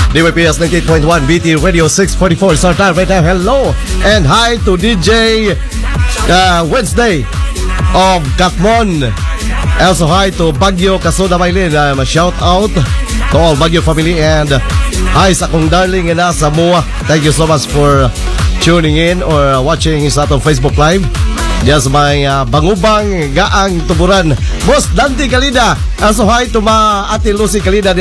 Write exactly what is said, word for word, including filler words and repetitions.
D Y P S ninety-eight point one, B T Radio six forty-four, start time right now. Hello and hi to D J uh, Wednesday of Kakmon. Also hi to Baguio Kasoda Maylin. Um, shout out to all Baguio family and hi sa akong darling na sa Mua. Thank you so much for tuning in or watching sa atong Facebook Live. Yes, may uh, Bangubang Gaang Tuburan. Boss Dante Kalida. Also hi to ma Ate Lucy Kalida